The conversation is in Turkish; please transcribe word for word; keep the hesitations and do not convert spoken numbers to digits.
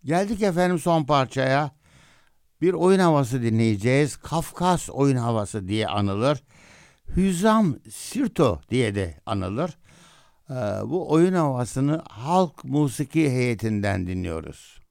Geldik efendim son parçaya. Bir oyun havası dinleyeceğiz. Kafkas oyun havası diye anılır. Hüzam Sirto diye de anılır. Ee, bu oyun havasını halk musiki heyetinden dinliyoruz.